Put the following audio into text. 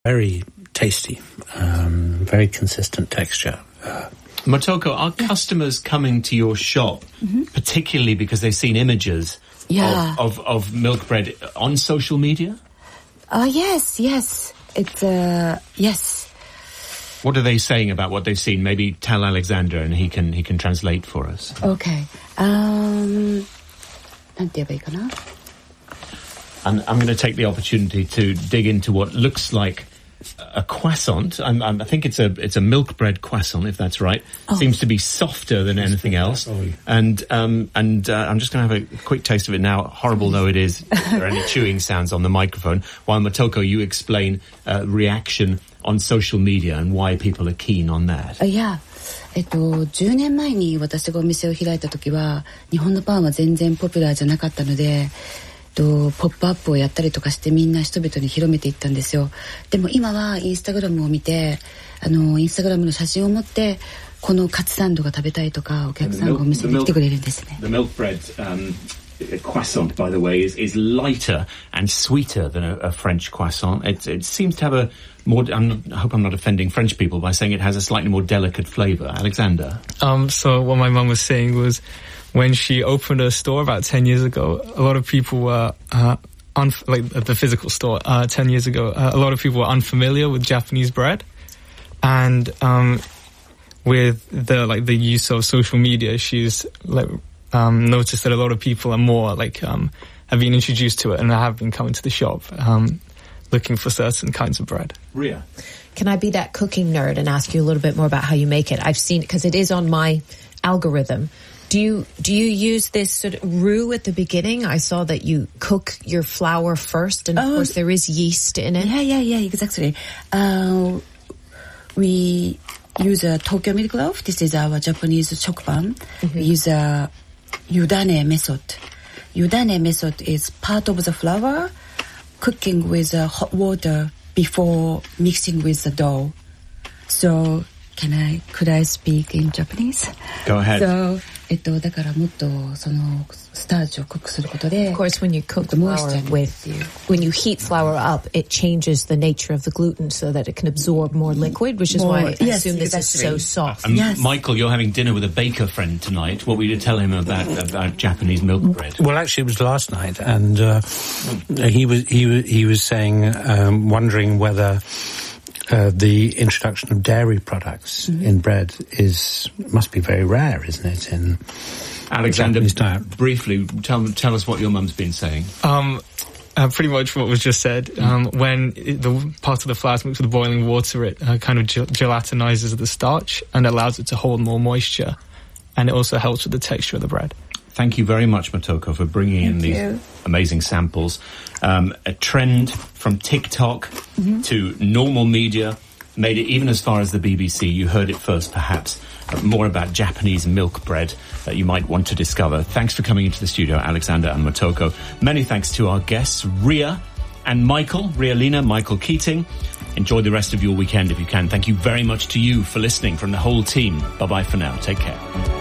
Very tasty, very consistent texture. Motoko, are customers coming to your shop particularly because they've seen images of milk bread on social media? Yes. It's yes. What are they saying about what they've seen? Maybe tell Alexander and he can translate for us. Okay. なんて言えばいいかな? I'm going to take the opportunity to dig into what looks like a croissant. I think it's a milk bread croissant, if that's right. Seems to be softer than anything else. And I'm just going to have a quick taste of it now. Horrible though it is, if there are any chewing sounds on the microphone. While Motoko, you explain reaction on social media and why people are keen on that. Yeah. 10年前に私がお店を開いた時は日本のパンは全然ポピュラーじゃなかったのでポップアップをやったりとかしてみんな人々に広めていったんですよ。でも今はインスタグラムを見てインスタグラムの写真を持ってこのカツサンドが食べたいとかお客さんがお店に来てくれるんですね。 The milk bread croissant, by the way, is lighter and sweeter than a French croissant. It seems to have a more... I hope I'm not offending French people by saying it has a slightly more delicate flavour. Alexander? So what my mum was saying was when she opened her store about 10 years ago, a lot of people were... like the physical store 10 years ago, a lot of people were unfamiliar with Japanese bread. And with the use of social media, she's noticed that a lot of people are more have been introduced to it and have been coming to the shop looking for certain kinds of bread. Ria? Can I be that cooking nerd and ask you a little bit more about how you make it? I've seen it because it is on my algorithm. Do you use this sort of roux at the beginning? I saw that you cook your flour first, and of course there is yeast in it. Yeah, exactly. We use a Tokyo milk loaf. This is our Japanese chokpan. We use a Yudane method. Yudane method is part of the flour cooking with hot water before mixing with the dough. So could I speak in Japanese? Go ahead. So だからもっとそのスターチを濃くすることで Of course, when you cook flour when you heat flour up, it changes the nature of the gluten so that it can absorb more liquid, which is why I assume this is so soft. Michael, you're having dinner with a baker friend tonight. What were you to tell him about Japanese milk bread? Well, actually, it was last night, and he was saying, wondering whether the introduction of dairy products in bread must be very rare, isn't it? In Alexander, briefly, tell us what your mum's been saying. Pretty much what was just said. When the part of the flour is mixed with the boiling water, it kind of gelatinizes the starch and allows it to hold more moisture, and it also helps with the texture of the bread. Thank you very much, Motoko, for bringing in these amazing samples. A trend from TikTok to normal media made it even as far as the BBC. You heard it first, perhaps. More about Japanese milk bread that you might want to discover. Thanks for coming into the studio, Alexander and Motoko. Many thanks to our guests, Ria and Michael, Ria-Lena, Michael Keating. Enjoy the rest of your weekend if you can. Thank you very much to you for listening from the whole team. Bye-bye for now. Take care.